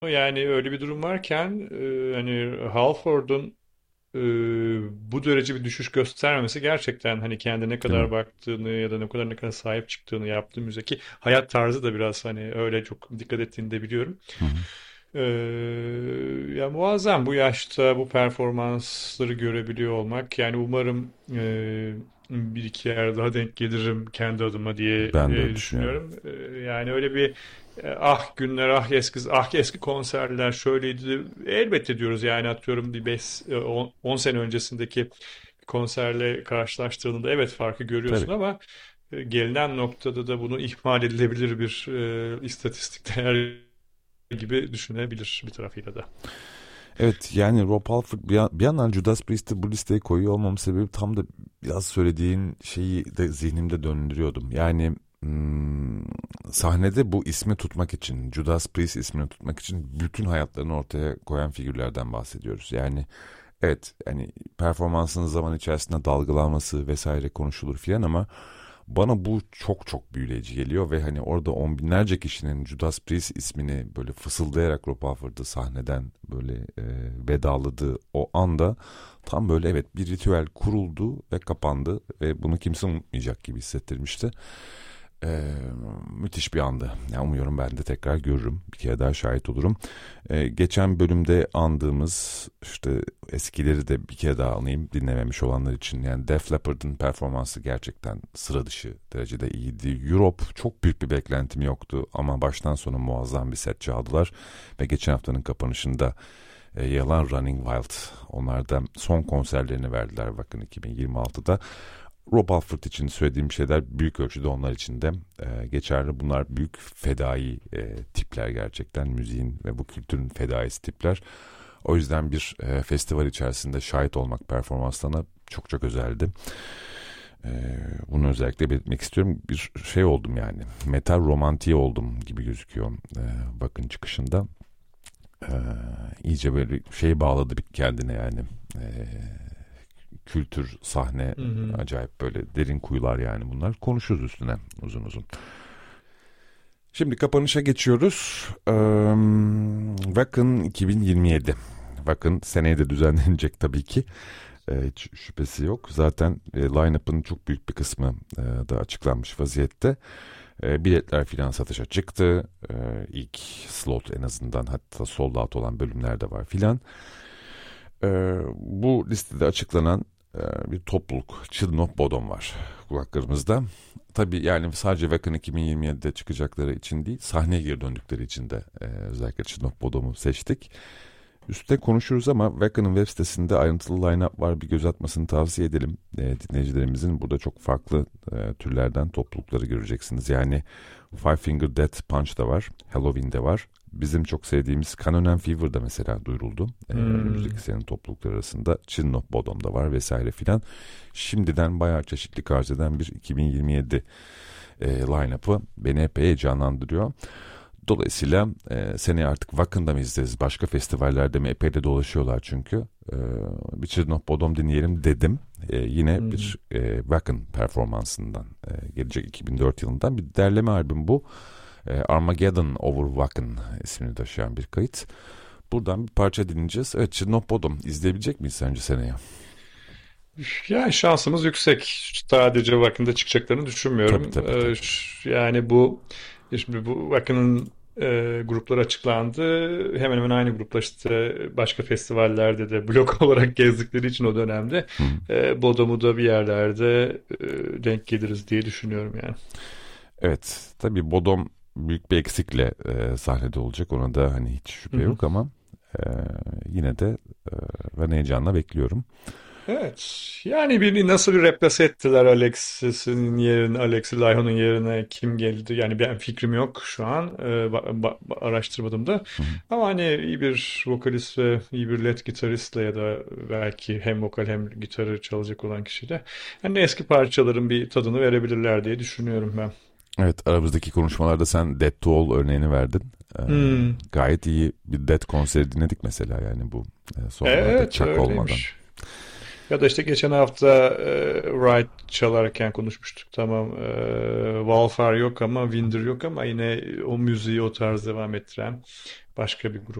Yani öyle bir durum varken hani Halford'un e, bu derece bir düşüş göstermemesi gerçekten hani kendine ne Değil mi? kadar baktığını ya da ne kadar sahip çıktığını yaptığı müzdeki hayat tarzı da biraz hani öyle çok dikkat ettiğini de biliyorum. Hı hı. Ee, Ya muazzam bu yaşta bu performansları görebiliyor olmak. Yani umarım bir iki yer daha denk gelirim kendi adıma diye Ben de öyle düşünüyorum. düşünüyorum. Yani öyle bir ah günler ah eski konserler şöyleydi. Elbette diyoruz yani atıyorum bir 5 10 sene öncesindeki konserle karşılaştığında evet farkı Tabii. görüyorsun ama gelinen noktada da bunu ihmal edilebilir bir istatistik değer gibi düşünebilir bir tarafıyla da. Evet, yani Rob Halford bir yandan Judas Priest'i bu listeye koyuyor olmamın sebebi tam da biraz söylediğin şeyi de zihnimde döndürüyordum. Yani sahnede bu ismi tutmak için, Judas Priest ismini tutmak için bütün hayatlarını ortaya koyan figürlerden bahsediyoruz. Yani evet, yani performansının zaman içerisinde dalgalanması vesaire konuşulur filan ama bana bu çok çok büyüleyici geliyor ve hani orada on binlerce kişinin Judas Priest ismini böyle fısıldayarak Rob Halford'ı sahneden böyle vedaladığı o anda tam böyle evet bir ritüel kuruldu ve kapandı ve bunu kimse unutmayacak gibi hissettirmişti. Müthiş bir andı. Yani umuyorum ben de tekrar görürüm. Bir kere daha şahit olurum. Geçen bölümde andığımız işte eskileri de bir kere daha anayım dinlememiş olanlar için. Yani Def Leppard'ın performansı gerçekten sıra dışı derecede iyiydi. Europe çok büyük bir beklentim yoktu ama baştan sona muazzam bir set çaldılar. Ve geçen haftanın kapanışında yalan Running Wild. Onlar da son konserlerini verdiler bakın 2026'da. Rob Halford için söylediğim şeyler büyük ölçüde onlar için de geçerli. Bunlar büyük fedai tipler gerçekten. Müziğin ve bu kültürün fedaisi tipler. O yüzden bir festival içerisinde şahit olmak performanslarına çok çok özeldi. Bunu özellikle belirtmek istiyorum. Bir şey oldum yani. Metal romantiği oldum gibi gözüküyor bakın çıkışında. E, iyice böyle şey bağladı bir kendine yani. E, Kültür, sahne Hı hı. acayip böyle derin kuyular yani bunlar. Konuşuruz üstüne uzun uzun. Şimdi kapanışa geçiyoruz. Wacken 2027. Wacken seneye de düzenlenecek tabii ki. Hiç şüphesi yok. Zaten line-up'ın çok büyük bir kısmı da açıklanmış vaziyette. Biletler filan satışa çıktı. İlk slot en azından hatta sold out olan bölümler de var filan. Bu listede açıklanan bir topluluk Children of Bodom var kulaklarımızda. Tabii yani sadece Wacken 2027'de çıkacakları için değil, sahneye geri döndükleri için de özellikle Children of Bodom'u seçtik. Üstte konuşuruz ama Wacken'ın web sitesinde ayrıntılı line-up var. Bir göz atmasını tavsiye edelim. Dinleyicilerimizin burada çok farklı türlerden toplulukları göreceksiniz. Yani Five Finger Death Punch da var. Halloween de var. Bizim çok sevdiğimiz Canon and Fever da mesela duyuruldu. Hmm. Önümüzdeki senenin toplulukları arasında Children of Bodom'da var vesaire filan. Şimdiden bayağı çeşitli arz eden bir 2027 line-up'ı beni epey heyecanlandırıyor. Dolayısıyla seneye artık Wacken'da mı izleriz? Başka festivallerde mi? Epey de dolaşıyorlar çünkü. Bir Children of Bodom dinleyelim dedim. Yine Hı hı. bir Wacken performansından gelecek 2004 yılından bir derleme albüm bu. Armageddon Over Wacken ismini taşıyan bir kayıt. Buradan bir parça dinleyeceğiz. Evet, Children of Bodom izleyebilecek miyiz sence seneye? Yani şansımız yüksek. Sadece Wacka'nda çıkacaklarını Tabii düşünmüyorum. tabii tabii. Yani bu şimdi bu Wacka'nın grupları açıklandı. Hemen hemen aynı gruplar işte başka festivallerde de blok olarak gezdikleri için o dönemde Hı hı. Bodom'u da bir yerlerde denk geliriz diye düşünüyorum yani. Evet, tabii Bodom büyük bir eksikle sahnede olacak. Ona da hani hiç Hı şüphe hı. yok ama e, yine de ben heyecanla bekliyorum. Evet. Yani nasıl bir replase ettiler Alexis'in yerine, Alexi Laiho'nun yerine kim geldi? Yani ben fikrim yok şu an. Araştırmadım da. Hı hı. Ama hani iyi bir vokalist ve iyi bir lead gitaristle ya da belki hem vokal hem gitarı çalacak olan kişiyle hani eski parçaların bir tadını verebilirler diye düşünüyorum ben. Evet, aramızdaki konuşmalarda sen Dead to All örneğini verdin. E, Hmm. Gayet iyi bir Dead konseri dinledik mesela yani bu sonlarda Evet çak olmadan. öyleymiş. Ya da işte geçen hafta Wright çalarken konuşmuştuk. Tamam, Walfare yok ama Winder yok ama yine o müziği o tarz devam ettiren başka bir grup.